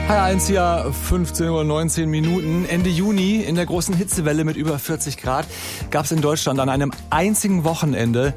HR1 hier, 15:19 Uhr. Ende Juni in der großen Hitzewelle mit über 40 Grad gab es in Deutschland an einem einzigen Wochenende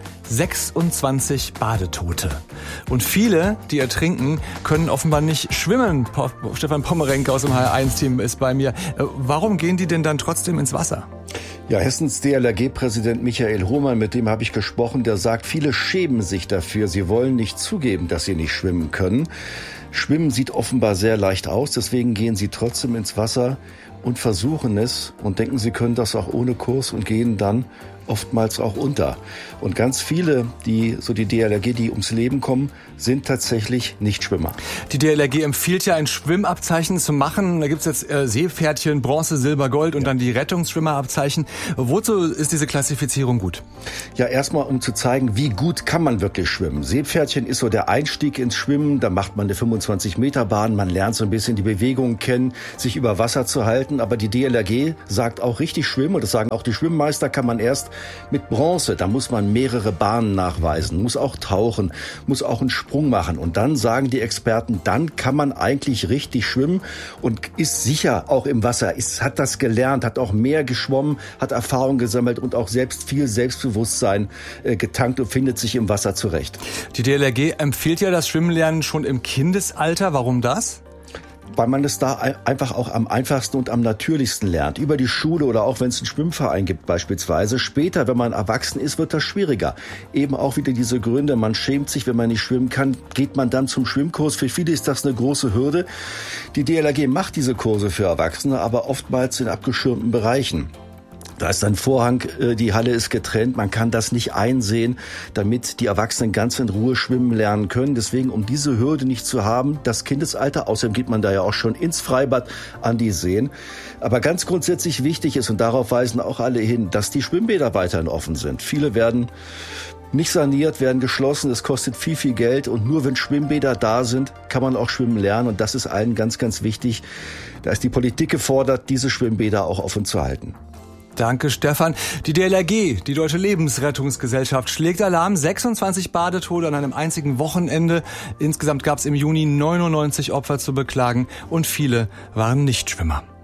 26 Badetote. Und viele, die ertrinken, können offenbar nicht schwimmen. Stefan Pommerenke aus dem HR1-Team ist bei mir. Warum gehen die denn dann trotzdem ins Wasser? Ja, Hessens DLRG-Präsident Michael Hohmann, mit dem habe ich gesprochen, der sagt, viele schämen sich dafür. Sie wollen nicht zugeben, dass sie nicht schwimmen können. Schwimmen sieht offenbar sehr leicht aus, deswegen gehen sie trotzdem ins Wasser und versuchen es und denken, sie können das auch ohne Kurs und gehen dann oftmals auch unter. Und ganz viele, die DLRG, die ums Leben kommen, sind tatsächlich Nichtschwimmer. Die DLRG empfiehlt ja, ein Schwimmabzeichen zu machen. Da gibt's jetzt Seepferdchen, Bronze, Silber, Gold und dann die Rettungsschwimmerabzeichen. Wozu ist diese Klassifizierung gut? Ja, erstmal, um zu zeigen, wie gut kann man wirklich schwimmen. Seepferdchen ist so der Einstieg ins Schwimmen. Da macht man eine 25-Meter-Bahn. Man lernt so ein bisschen die Bewegungen kennen, sich über Wasser zu halten. Aber die DLRG sagt auch, richtig schwimmen, und das sagen auch die Schwimmmeister, kann man erst mit Bronze. Da muss man mehrere Bahnen nachweisen, muss auch tauchen, muss auch einen Sprung machen. Und dann sagen die Experten, dann kann man eigentlich richtig schwimmen und ist sicher auch im Wasser, hat das gelernt, hat auch mehr geschwommen, hat Erfahrung gesammelt und auch viel Selbstbewusstsein getankt und findet sich im Wasser zurecht. Die DLRG empfiehlt ja das Schwimmenlernen schon im Kindesalter. Warum das? Weil man es da einfach auch am einfachsten und am natürlichsten lernt. Über die Schule oder auch wenn es einen Schwimmverein gibt beispielsweise. Später, wenn man erwachsen ist, wird das schwieriger. Eben auch wieder diese Gründe, man schämt sich, wenn man nicht schwimmen kann, geht man dann zum Schwimmkurs. Für viele ist das eine große Hürde. Die DLRG macht diese Kurse für Erwachsene, aber oftmals in abgeschirmten Bereichen. Da ist ein Vorhang, die Halle ist getrennt, man kann das nicht einsehen, damit die Erwachsenen ganz in Ruhe schwimmen lernen können. Deswegen, um diese Hürde nicht zu haben, das Kindesalter, außerdem geht man da ja auch schon ins Freibad an die Seen. Aber ganz grundsätzlich wichtig ist, und darauf weisen auch alle hin, dass die Schwimmbäder weiterhin offen sind. Viele werden nicht saniert, werden geschlossen, es kostet viel Geld und nur wenn Schwimmbäder da sind, kann man auch schwimmen lernen und das ist allen ganz, ganz wichtig. Da ist die Politik gefordert, diese Schwimmbäder auch offen zu halten. Danke, Stefan. Die DLRG, die Deutsche Lebensrettungsgesellschaft, schlägt Alarm. 26 Badetote an einem einzigen Wochenende. Insgesamt gab es im Juni 99 Opfer zu beklagen und viele waren Nichtschwimmer.